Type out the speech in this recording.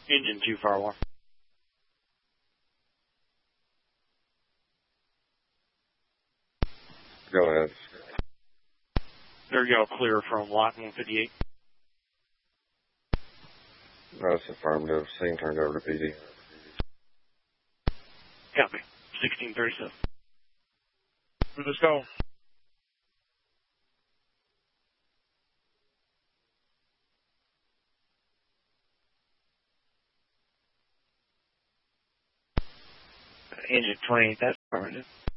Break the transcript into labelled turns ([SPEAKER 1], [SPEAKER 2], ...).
[SPEAKER 1] Engine 2 firewall.
[SPEAKER 2] Go ahead.
[SPEAKER 1] There you go, clear from lot 158.
[SPEAKER 2] That's affirmative. Scene turned over to PD.
[SPEAKER 1] Copy. 1637. Let's go. Engine 20, that's affirmative.